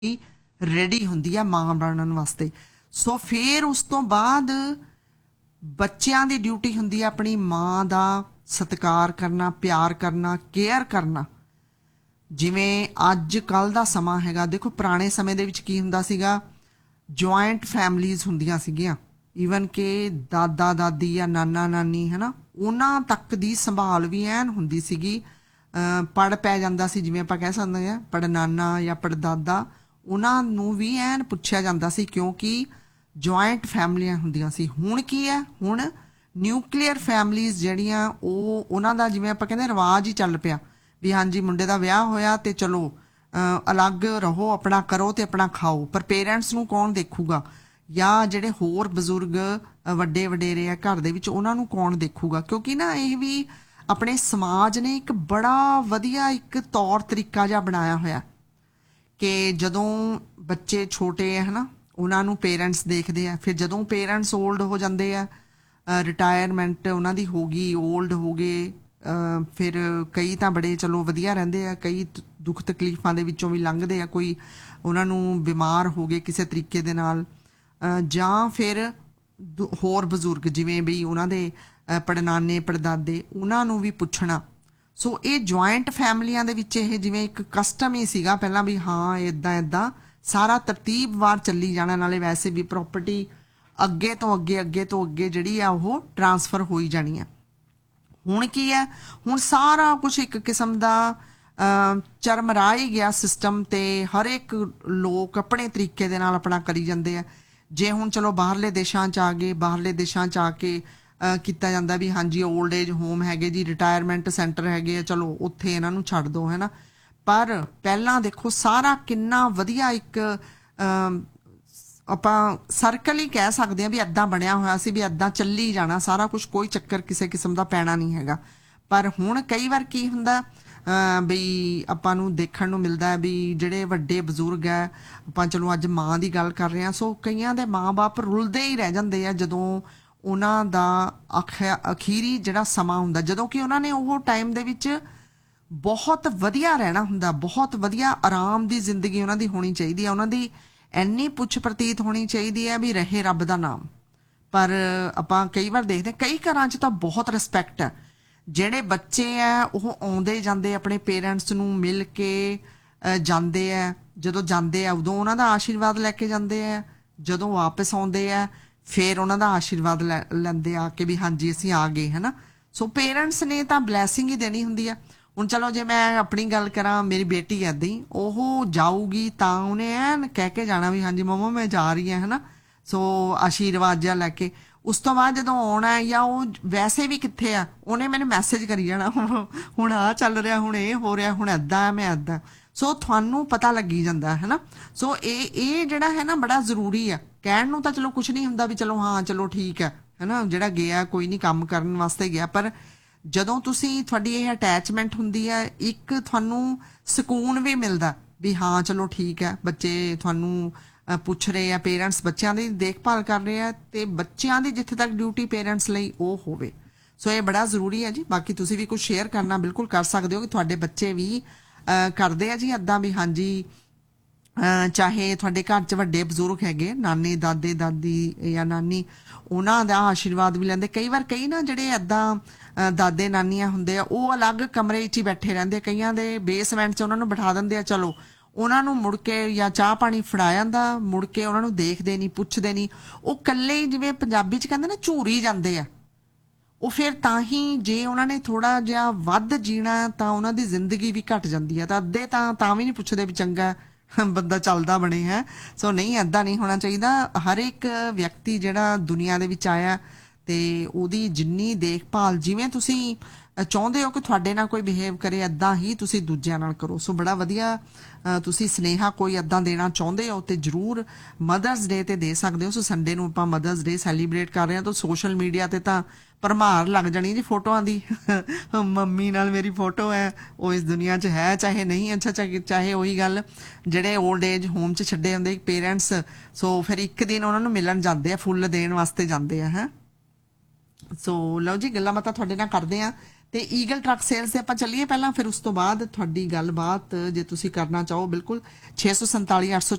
Ready हुंदी है मां बनन वास्ते। सो फिर उस तो बाद बच्चों की ड्यूटी हुंदी है अपनी मां का सत्कार करना, प्यार करना, केयर करना। जिमें अज कल का समा हैगा, देखो पुराने समय दे विच की हुंदा सीगा, जॉइंट फैमिलीज हुंदियां सीगियां, ईवन के दादा दादी या नाना नानी है ना, उन्हां तक दी संभाल भी ऐन हुंदी सीगी। पड़ पै जांदा सी, जिवें आपां कह सकदे हां पड़ नाना या पड़ दादा, उन्हां नूं भी ऐन पुछया जांदा सी, क्योंकि जॉइंट फैमिलियां हुंदियां सी। हुण की है, हुण न्यूक्लीयर फैमिलीज जिहड़ियां उन्हां दा जिवें आपां कहंदे रिवाज ही चल पिया भी हाँ जी मुंडे दा विआह होया ते चलो अलग रहो, अपना करो ते अपना खाओ, पर पेरेंट्स नूं कौन देखूगा, या ਜਿਹੜੇ ਹੋਰ ਬਜ਼ੁਰਗ ਵੱਡੇ ਵਡੇਰੇ ਆ ਘਰ ਦੇ ਵਿੱਚ ਉਹਨਾਂ ਨੂੰ ਕੌਣ ਦੇਖੂਗਾ। ਕਿਉਂਕਿ ਨਾ ਇਹ ਵੀ ਆਪਣੇ ਸਮਾਜ ਨੇ ਇੱਕ ਬੜਾ ਵਧੀਆ ਇੱਕ ਤੌਰ ਤਰੀਕਾ ਜਿਹਾ ਬਣਾਇਆ ਹੋਇਆ ਕਿ ਜਦੋਂ ਬੱਚੇ ਛੋਟੇ ਆ ਹਨਾ, ਉਹਨਾਂ ਨੂੰ ਪੇਰੈਂਟਸ ਦੇਖਦੇ ਆ, ਫਿਰ ਜਦੋਂ ਪੇਰੈਂਟਸ ਓਲਡ ਹੋ ਜਾਂਦੇ ਆ, ਰਿਟਾਇਰਮੈਂਟ ਉਹਨਾਂ ਦੀ ਹੋ ਗਈ, ਓਲਡ ਹੋ ਗਏ, ਫਿਰ ਕਈ ਤਾਂ ਬੜੇ ਚਲੋ ਵਧੀਆ ਰਹਿੰਦੇ ਆ, ਕਈ ਦੁੱਖ ਤਕਲੀਫਾਂ ਦੇ ਵਿੱਚੋਂ ਵੀ ਲੰਘਦੇ ਆ, ਕੋਈ ਉਹਨਾਂ ਨੂੰ ਬਿਮਾਰ ਹੋ ਗਏ ਕਿਸੇ ਤਰੀਕੇ ਦੇ ਨਾਲ, ਜਾਂ ਫਿਰ ਹੋਰ ਬਜ਼ੁਰਗ ਜਿਵੇਂ ਵੀ ਉਹਨਾਂ ਦੇ ਪੜਨਾਨੇ ਪੜਦਾਦੇ, ਉਹਨਾਂ ਨੂੰ ਵੀ ਪੁੱਛਣਾ। ਸੋ ਇਹ ਜੁਆਇੰਟ ਫੈਮਲੀਆਂ ਦੇ ਵਿੱਚ ਇਹ ਜਿਵੇਂ ਇੱਕ ਕਸਟਮ ਹੀ ਸੀਗਾ ਪਹਿਲਾਂ ਵੀ ਹਾਂ ਇੱਦਾਂ ਇੱਦਾਂ ਸਾਰਾ ਤਰਤੀਬਵਾਰ ਚੱਲੀ ਜਾਣਾ, ਨਾਲੇ ਵੈਸੇ ਵੀ ਪ੍ਰੋਪਰਟੀ ਅੱਗੇ ਤੋਂ ਅੱਗੇ ਜਿਹੜੀ ਆ ਉਹ ਟਰਾਂਸਫਰ ਹੋਈ ਜਾਣੀ ਆ। ਹੁਣ ਕੀ ਹੈ, ਹੁਣ ਸਾਰਾ ਕੁਝ ਇੱਕ ਕਿਸਮ ਦਾ ਚਰਮਰਾ ਹੀ ਗਿਆ ਸਿਸਟਮ, ਤੇ ਹਰ ਇੱਕ ਲੋਕ ਆਪਣੇ ਤਰੀਕੇ ਦੇ ਨਾਲ ਆਪਣਾ ਕਰੀ ਜਾਂਦੇ ਆ। ਜੇ ਹੁਣ ਚਲੋ ਬਾਹਰਲੇ ਦੇਸ਼ਾਂ 'ਚ ਆ ਗਏ, ਬਾਹਰਲੇ ਦੇਸ਼ਾਂ 'ਚ ਆ ਕੇ ਕੀਤਾ ਜਾਂਦਾ ਵੀ ਹਾਂਜੀ ਓਲਡ ਏਜ ਹੋਮ ਹੈਗੇ ਜੀ, ਰਿਟਾਇਰਮੈਂਟ ਸੈਂਟਰ ਹੈਗੇ ਆ, ਚਲੋ ਉੱਥੇ ਇਹਨਾਂ ਨੂੰ ਛੱਡ ਦਿਓ, ਹੈ ਨਾ। ਪਰ ਪਹਿਲਾਂ ਦੇਖੋ ਸਾਰਾ ਕਿੰਨਾ ਵਧੀਆ ਇੱਕ ਆਪਾਂ ਸਰਕਲ ਹੀ ਕਹਿ ਸਕਦੇ ਹਾਂ ਵੀ ਇੱਦਾਂ ਬਣਿਆ ਹੋਇਆ ਸੀ ਵੀ ਇੱਦਾਂ ਚੱਲੀ ਜਾਣਾ ਸਾਰਾ ਕੁਝ, ਕੋਈ ਚੱਕਰ ਕਿਸੇ ਕਿਸਮ ਦਾ ਪੈਣਾ ਨਹੀਂ ਹੈਗਾ। ਪਰ ਹੁਣ ਕਈ ਵਾਰ ਕੀ ਹੁੰਦਾ ਵੀ ਆਪਾਂ ਨੂੰ ਦੇਖਣ ਨੂੰ ਮਿਲਦਾ ਵੀ ਜਿਹੜੇ ਵੱਡੇ ਬਜ਼ੁਰਗ ਹੈ, ਆਪਾਂ ਚਲੋ ਅੱਜ ਮਾਂ ਦੀ ਗੱਲ ਕਰ ਰਹੇ ਹਾਂ, ਸੋ ਕਈਆਂ ਦੇ ਮਾਂ-ਬਾਪ ਰੁਲਦੇ ਹੀ ਰਹਿ ਜਾਂਦੇ ਆ ਜਦੋਂ ਉਹਨਾਂ ਦਾ ਅਖੀਰੀ ਜਿਹੜਾ ਸਮਾਂ ਹੁੰਦਾ, ਜਦੋਂ ਕਿ ਉਹਨਾਂ ਨੇ ਉਹ ਟਾਈਮ ਦੇ ਵਿੱਚ ਬਹੁਤ ਵਧੀਆ ਰਹਿਣਾ ਹੁੰਦਾ, ਬਹੁਤ ਵਧੀਆ ਆਰਾਮ ਦੀ ਜ਼ਿੰਦਗੀ ਉਹਨਾਂ ਦੀ ਹੋਣੀ ਚਾਹੀਦੀ ਹੈ, ਉਹਨਾਂ ਦੀ ਇੰਨੀ ਪੁੱਛ ਪ੍ਰਤੀਤ ਹੋਣੀ ਚਾਹੀਦੀ ਹੈ ਵੀ ਰਹੇ ਰੱਬ ਦਾ ਨਾਮ। ਪਰ ਆਪਾਂ ਕਈ ਵਾਰ ਦੇਖਦੇ ਕਈ ਘਰਾਂ 'ਚ ਤਾਂ ਬਹੁਤ ਰਿਸਪੈਕਟ ਹੈ, ਜਿਹੜੇ ਬੱਚੇ ਆ ਉਹ ਆਉਂਦੇ ਜਾਂਦੇ ਆਪਣੇ ਪੇਰੈਂਟਸ ਨੂੰ ਮਿਲ ਕੇ ਜਾਂਦੇ ਆ, ਜਦੋਂ ਜਾਂਦੇ ਆ ਉਦੋਂ ਉਹਨਾਂ ਦਾ ਆਸ਼ੀਰਵਾਦ ਲੈ ਕੇ ਜਾਂਦੇ ਆ, ਜਦੋਂ ਵਾਪਸ ਆਉਂਦੇ ਆ ਫਿਰ ਉਹਨਾਂ ਦਾ ਆਸ਼ੀਰਵਾਦ ਲੈਂਦੇ ਆ ਕਿ ਵੀ ਹਾਂਜੀ ਅਸੀਂ ਆ ਗਏ, ਹੈ ਨਾ। ਸੋ ਪੇਰੈਂਟਸ ਨੇ ਤਾਂ ਬਲੈਸਿੰਗ ਹੀ ਦੇਣੀ ਹੁੰਦੀ ਆ। ਹੁਣ ਚਲੋ ਜੇ ਮੈਂ ਆਪਣੀ ਗੱਲ ਕਰਾਂ, ਮੇਰੀ ਬੇਟੀ ਇੱਦਾਂ ਹੀ, ਉਹ ਜਾਊਗੀ ਤਾਂ ਉਹਨੇ ਐਨ ਕਹਿ ਕੇ ਜਾਣਾ ਵੀ ਹਾਂਜੀ ਮੰਮਾ ਮੈਂ ਜਾ ਰਹੀ ਹਾਂ, ਹੈ ਨਾ। ਸੋ ਆਸ਼ੀਰਵਾਦ ਜਿਹਾ ਲੈ ਕੇ ਉਸ ਤੋਂ ਬਾਅਦ ਜਦੋਂ ਆਉਣਾ ਜਾਂ ਉਹ ਵੈਸੇ ਵੀ ਕਿੱਥੇ ਆ, ਉਹਨੇ ਮੈਨੂੰ ਮੈਸੇਜ ਕਰੀ ਜਾਣਾ ਹੁਣ ਆਹ ਚੱਲ ਰਿਹਾ, ਹੁਣ ਇਹ ਹੋ ਰਿਹਾ, ਹੁਣ ਇੱਦਾਂ ਹੈ, ਮੈਂ ਇੱਦਾਂ। ਸੋ ਤੁਹਾਨੂੰ ਪਤਾ ਲੱਗੀ ਜਾਂਦਾ ਹੈ ਨਾ। ਸੋ ਇਹ ਜਿਹੜਾ ਹੈ ਨਾ ਬੜਾ ਜ਼ਰੂਰੀ ਆ। ਕਹਿਣ ਨੂੰ ਤਾਂ ਚਲੋ ਕੁਛ ਨਹੀਂ ਹੁੰਦਾ ਵੀ ਚਲੋ ਹਾਂ ਚਲੋ ਠੀਕ ਹੈ ਨਾ, ਜਿਹੜਾ ਗਿਆ ਕੋਈ ਨਹੀਂ ਕੰਮ ਕਰਨ ਵਾਸਤੇ ਗਿਆ, ਪਰ ਜਦੋਂ ਤੁਸੀਂ ਤੁਹਾਡੀ ਇਹ ਅਟੈਚਮੈਂਟ ਹੁੰਦੀ ਹੈ, ਇੱਕ ਤੁਹਾਨੂੰ ਸਕੂਨ ਵੀ ਮਿਲਦਾ ਵੀ ਹਾਂ ਚਲੋ ਠੀਕ ਹੈ, ਬੱਚੇ ਤੁਹਾਨੂੰ ਪੁੱਛ ਰਹੇ ਆ, ਪੇਰੈਂਟਸ ਬੱਚਿਆਂ ਦੀ ਦੇਖਭਾਲ ਕਰ ਰਹੇ ਆ, ਤੇ ਬੱਚਿਆਂ ਦੀ ਜਿੱਥੇ ਤੱਕ ਡਿਊਟੀ ਪੇਰੈਂਟਸ ਲਈ ਉਹ ਹੋਵੇ। ਸੋ ਇਹ ਬੜਾ ਜ਼ਰੂਰੀ ਹੈ ਜੀ। ਬਾਕੀ ਤੁਸੀਂ ਵੀ ਕੁਝ ਸ਼ੇਅਰ ਕਰਨਾ ਬਿਲਕੁਲ ਕਰ ਸਕਦੇ ਹੋ ਕਿ ਤੁਹਾਡੇ ਬੱਚੇ ਵੀ ਕਰਦੇ ਆ ਜੀ ਇੱਦਾਂ ਵੀ ਹਾਂਜੀ, ਚਾਹੇ ਤੁਹਾਡੇ ਘਰ 'ਚ ਵੱਡੇ ਬਜ਼ੁਰਗ ਹੈਗੇ, ਨਾਨੇ ਦਾਦੇ ਦਾਦੀ ਜਾਂ ਨਾਨੀ, ਉਹਨਾਂ ਦਾ ਆਸ਼ੀਰਵਾਦ ਵੀ ਲੈਂਦੇ। ਕਈ ਵਾਰ ਕਈ ਨਾ ਜਿਹੜੇ ਇੱਦਾਂ ਦਾਦੇ ਨਾਨੀਆਂ ਹੁੰਦੇ ਆ ਉਹ ਅਲੱਗ ਕਮਰੇ 'ਚ ਹੀ ਬੈਠੇ ਰਹਿੰਦੇ, ਕਈਆਂ ਦੇ ਬੇਸਮੈਂਟ 'ਚ ਉਹਨਾਂ ਨੂੰ ਬਿਠਾ ਦਿੰਦੇ ਆ, ਚਲੋ ਉਹਨਾਂ ਨੂੰ ਮੁੜ ਕੇ ਜਾਂ ਚਾਹ ਪਾਣੀ ਫੜਾ ਜਾਂਦਾ, ਮੁੜ ਕੇ ਉਹਨਾਂ ਨੂੰ ਦੇਖਦੇ ਨਹੀਂ, ਪੁੱਛਦੇ ਨਹੀਂ, ਉਹ ਇਕੱਲੇ ਹੀ ਜਿਵੇਂ ਪੰਜਾਬੀ 'ਚ ਕਹਿੰਦੇ ਨਾ ਝੂਰੀ ਜਾਂਦੇ ਆ। ਉਹ ਫਿਰ ਤਾਂ ਹੀ ਜੇ ਉਹਨਾਂ ਨੇ ਥੋੜਾ ਜਿਹਾ ਵੱਧ ਜੀਣਾ ਤਾਂ ਉਹਨਾਂ ਦੀ ਜ਼ਿੰਦਗੀ ਵੀ ਘਟ ਜਾਂਦੀ ਹੈ, ਤਾਂ ਅੱਧੇ ਤਾਂ ਵੀ ਨਹੀਂ ਪੁੱਛਦੇ ਵੀ ਚੰਗਾ ਬੰਦਾ ਚੱਲਦਾ ਬਣੇ ਹੈ। ਸੋ ਨਹੀਂ, ਇੱਦਾਂ ਨਹੀਂ ਹੋਣਾ ਚਾਹੀਦਾ। ਹਰ ਇੱਕ ਵਿਅਕਤੀ ਜਿਹੜਾ ਦੁਨੀਆ ਦੇ ਵਿੱਚ ਆਇਆ ਤੇ ਉਹਦੀ ਜਿੰਨੀ ਦੇਖਭਾਲ, ਜਿਵੇਂ ਤੁਸੀਂ ਚਾਹੁੰਦੇ ਹੋ ਕਿ ਤੁਹਾਡੇ ਨਾਲ ਕੋਈ ਬਿਹੇਵ ਕਰੇ, ਇੱਦਾਂ ਹੀ ਤੁਸੀਂ ਦੂਜਿਆਂ ਨਾਲ ਕਰੋ। ਸੋ ਬੜਾ ਵਧੀਆ ਤੁਸੀਂ ਸੁਨੇਹਾ ਕੋਈ ਇੱਦਾਂ ਦੇਣਾ ਚਾਹੁੰਦੇ ਹੋ ਤੇ ਜ਼ਰੂਰ ਮਦਰਸ ਡੇ ਤੇ ਦੇ ਸਕਦੇ ਹੋ। ਸੋ ਸੰਡੇ ਨੂੰ ਆਪਾਂ ਮਦਰਸ ਡੇ ਸੈਲੀਬ੍ਰੇਟ ਕਰ ਰਹੇ ਹਾਂ, ਤਾਂ ਸੋਸ਼ਲ ਮੀਡੀਆ ਤੇ ਤਾਂ ਭਰਮਾਰ ਲੱਗ ਜਾਣੀ ਜੀ ਫੋਟੋਆਂ ਦੀ ਮੰਮੀ ਨਾਲ ਮੇਰੀ ਫੋਟੋ ਹੈ, ਉਹ ਇਸ ਦੁਨੀਆ 'ਚ ਹੈ ਚਾਹੇ ਨਹੀਂ। ਅੱਛਾ ਚਾਹੇ ਉਹੀ ਗੱਲ ਜਿਹੜੇ ਓਲਡ ਏਜ ਹੋਮ 'ਚ ਛੱਡੇ ਹੁੰਦੇ ਪੇਰੈਂਟਸ, ਸੋ ਫਿਰ ਇੱਕ ਦਿਨ ਉਹਨਾਂ ਨੂੰ ਮਿਲਣ ਜਾਂਦੇ ਆ, ਫੁੱਲ ਦੇਣ ਵਾਸਤੇ ਜਾਂਦੇ ਆ। ਹੈ ਸੋ ਲਓ ਜੀ, ਗੱਲਾਂ ਬਾਤਾਂ ਤੁਹਾਡੇ ਨਾਲ ਕਰਦੇ ਆ ਤੇ ਈਗਲ ਟਰੱਕ ਸੇਲਸ ਤੇ ਆਪਾਂ ਚੱਲੀਏ ਪਹਿਲਾਂ, ਫਿਰ ਉਸ ਤੋਂ ਬਾਅਦ ਤੁਹਾਡੀ ਗੱਲਬਾਤ ਜੇ ਤੁਸੀਂ ਕਰਨਾ ਚਾਹੋ ਬਿਲਕੁਲ 647